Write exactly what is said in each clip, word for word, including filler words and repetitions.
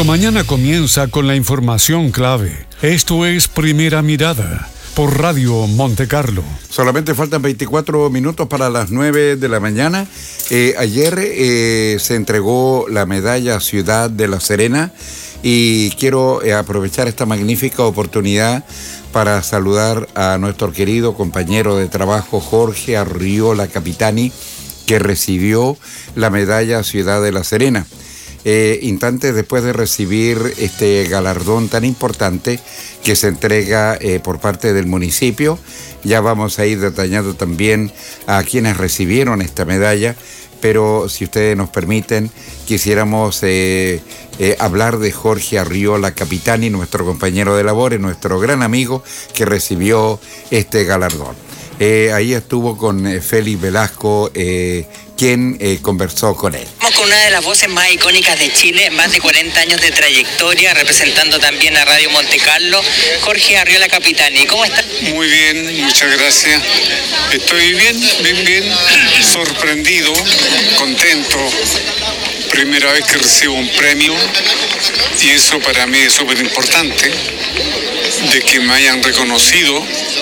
Tu mañana comienza con la información clave. Esto es Primera Mirada por Radio Monte Carlo. Solamente faltan veinticuatro minutos para las nueve de la mañana. Eh, ayer eh, se entregó la medalla Ciudad de La Serena y quiero eh, aprovechar esta magnífica oportunidad para saludar a nuestro querido compañero de trabajo Jorge Arriola Capitani, que recibió la medalla Ciudad de La Serena. Eh, instantes después de recibir este galardón tan importante que se entrega eh, por parte del municipio, ya vamos a ir detallando también a quienes recibieron esta medalla, pero si ustedes nos permiten, quisiéramos eh, eh, hablar de Jorge Arriola Capitani, nuestro compañero de labores, nuestro gran amigo que recibió este galardón. Eh, ahí estuvo con eh, Félix Velasco, eh, quien eh, conversó con él. Estamos con una de las voces más icónicas de Chile, más de cuarenta años de trayectoria, representando también a Radio Monte Carlo, Jorge Arriola Capitani. ¿Cómo está? Muy bien, muchas gracias. Estoy bien, bien, bien, sorprendido, contento. Primera vez que recibo un premio y eso para mí es súper importante, de que me hayan reconocido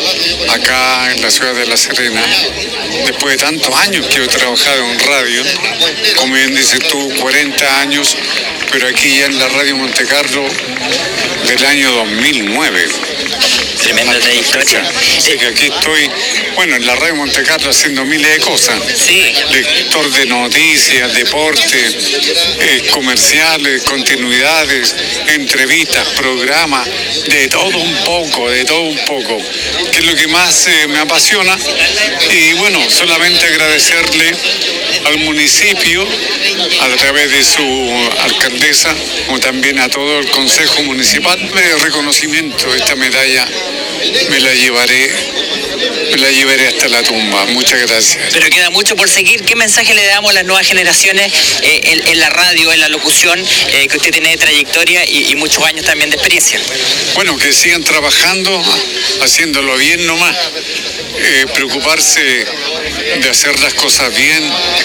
acá en la ciudad de La Serena, después de tantos años que he trabajado en radio, como bien dices tú, cuarenta años, pero aquí ya en la Radio Monte Carlo del año dos mil nueve. Tremenda trayectoria. Así que aquí estoy, bueno, en la Radio Monte Carlo haciendo miles de cosas. Sí. Lector de noticias, deporte, eh, comerciales, continuidades, entrevistas, programas, de todo un poco, de todo un poco, que es lo que más eh, me apasiona. Y bueno, solamente agradecerle al municipio, a través de su alcaldesa, como también a todo el Consejo Municipal, de reconocimiento. Esta medalla me la llevaré, me la llevaré hasta la tumba. Muchas gracias. Pero queda mucho por seguir. ¿Qué mensaje le damos a las nuevas generaciones eh, en, en la radio, en la locución, eh, que usted tiene de trayectoria y, y muchos años también de experiencia? Bueno, que sigan trabajando, haciéndolo bien nomás. Eh, preocuparse de hacer las cosas bien,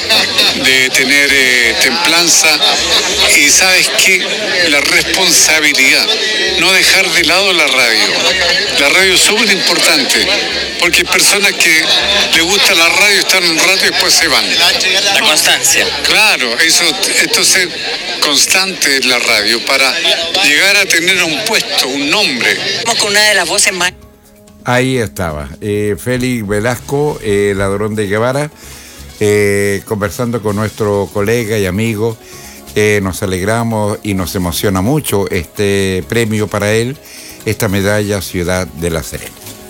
de tener eh, templanza y, ¿sabes qué? La responsabilidad, no dejar de lado la radio. La radio es súper importante, porque hay personas que les gusta la radio, están un rato y después se van. La constancia. Claro, eso, esto es ser constante en la radio para llegar a tener un puesto, un nombre. Estamos con una de las voces más... Ahí estaba, eh, Félix Velasco, eh, ladrón de Guevara, eh, conversando con nuestro colega y amigo. Eh, nos alegramos y nos emociona mucho este premio para él, esta medalla Ciudad de La Serena.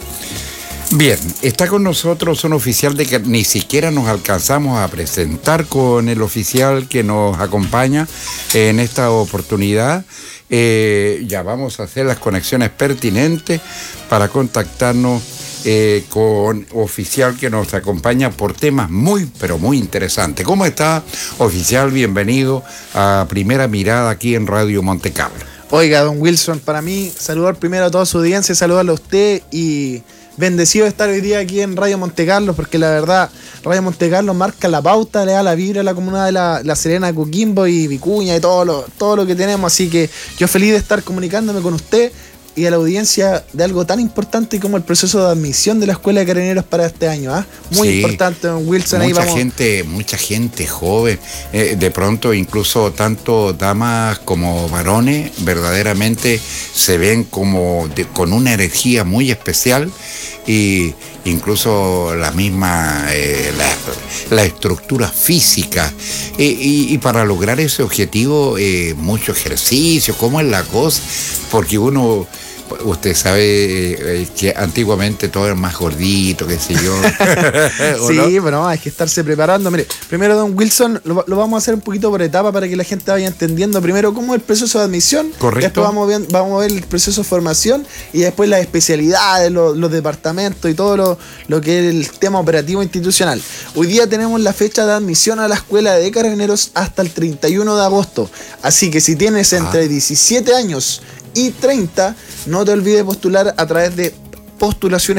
Bien, está con nosotros un oficial de que ni siquiera nos alcanzamos a presentar con el oficial que nos acompaña en esta oportunidad. Eh, ya vamos a hacer las conexiones pertinentes para contactarnos eh, con oficial que nos acompaña por temas muy, pero muy interesantes. ¿Cómo está, oficial? Bienvenido a Primera Mirada aquí en Radio Monte Carlo. Oiga, don Wilson, para mí, saludar primero a toda su audiencia, saludarlo a usted y bendecido de estar hoy día aquí en Radio Monte Carlo, porque la verdad, Radio Monte Carlo marca la pauta, le da la vibra a la comunidad de La, la Serena, Coquimbo y Vicuña y todo lo, todo lo que tenemos, así que yo feliz de estar comunicándome con usted y a la audiencia de algo tan importante como el proceso de admisión de la Escuela de Carabineros para este año, ¿ah? ¿eh? Muy sí, importante, don Wilson. Mucha ahí vamos. gente, mucha gente joven, eh, de pronto incluso tanto damas como varones, verdaderamente se ven como de, con una energía muy especial y incluso la misma, eh, la, la estructura física. Eh, y, y para lograr ese objetivo, eh, mucho ejercicio, ¿cómo es la cosa? Porque uno... Usted sabe eh, que antiguamente todo era más gordito, qué sé yo. Sí, no? pero no, hay que estarse preparando. Mire, primero, don Wilson, lo, lo vamos a hacer un poquito por etapa para que la gente vaya entendiendo primero cómo es el proceso de admisión. Correcto. Después vamos, bien, vamos a ver el proceso de formación y después las especialidades, los, los departamentos y todo lo, lo que es el tema operativo institucional. Hoy día tenemos la fecha de admisión a la Escuela de Carabineros hasta el treinta y uno de agosto. Así que si tienes entre ah. diecisiete años y treinta, no te olvides postular a través de postulaciones